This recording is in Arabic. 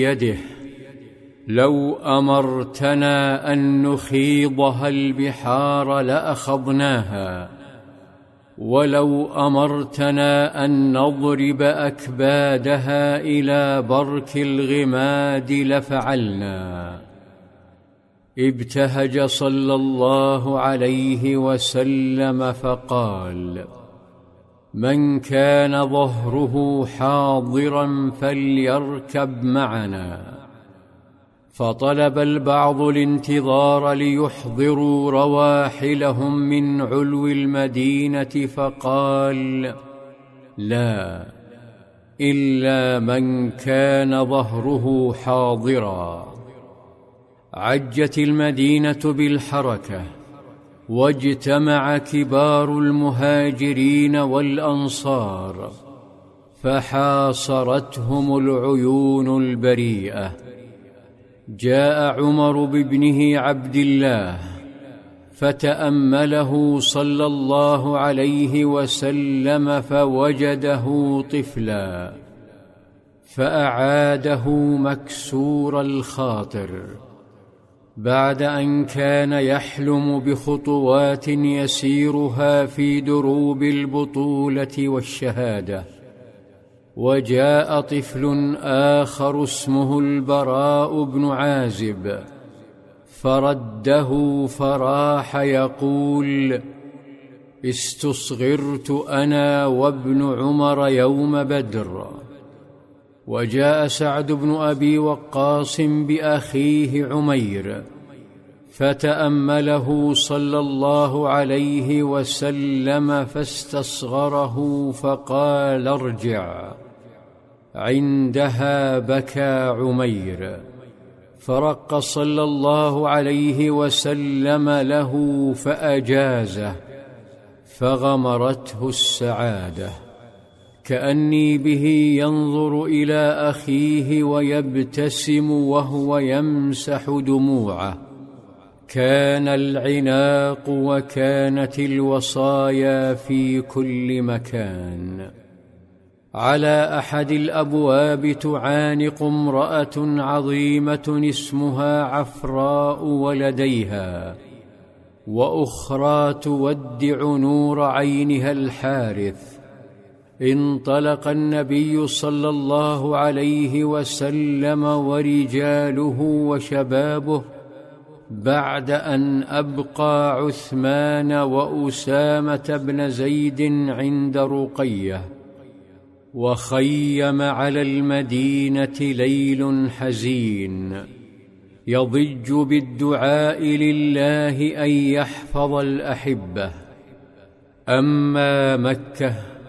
يده لو أمرتنا أن نخيضها البحار لأخضناها، ولو أمرتنا أن نضرب أكبادها إلى برك الغماد لفعلنا. ابتهج صلى الله عليه وسلم فقال: من كان ظهره حاضرا فليركب معنا. فطلب البعض الانتظار ليحضروا رواحلهم من علو المدينة، فقال: لا، إلا من كان ظهره حاضرا. عجت المدينة بالحركة، واجتمع كبار المهاجرين والأنصار، فحاصرتهم العيون البريئة. جاء عمر بابنه عبد الله فتأمله صلى الله عليه وسلم فوجده طفلا، فأعاده مكسور الخاطر، بعد أن كان يحلم بخطوات يسيرها في دروب البطولة والشهادة. وجاء طفل آخر اسمه البراء بن عازب فرده، فراح يقول: استصغرت أنا وابن عمر يوم بدر. وجاء سعد بن أبي وقاص بأخيه عمير فتأمله صلى الله عليه وسلم فاستصغره، فقال: ارجع. عندها بكى عمير، فرق صلى الله عليه وسلم له فأجازه، فغمرته السعادة، كأني به ينظر إلى أخيه ويبتسم وهو يمسح دموعه. كان العناق وكانت الوصايا في كل مكان. على أحد الأبواب تعانق امرأة عظيمة اسمها عفراء ولديها، وأخرى تودع نور عينها الحارث. انطلق النبي صلى الله عليه وسلم ورجاله وشبابه، بعد أن أبقى عثمان وأسامة بن زيد عند رقية. وخيم على المدينة ليل حزين يضج بالدعاء لله أن يحفظ الأحبة. أما مكة